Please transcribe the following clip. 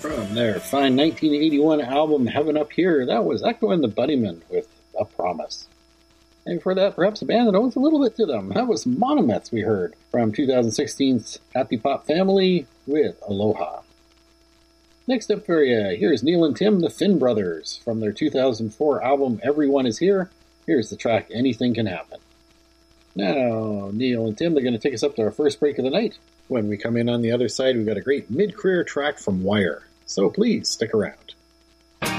From their fine 1981 album Heaven Up Here, that was Echo and the Bunnymen with A Promise. And before that, perhaps a band that owes a little bit to them. That was Monomyths we heard from 2016's Happy Pop Family with Aloha. Next up for you, here's Neil and Tim, the Finn Brothers, from their 2004 album Everyone Is Here. Here's the track Anything Can Happen. Now, Neil and Tim, they're going to take us up to our first break of the night. When we come in on the other side, we've got a great mid-career track from Wire. So please stick around.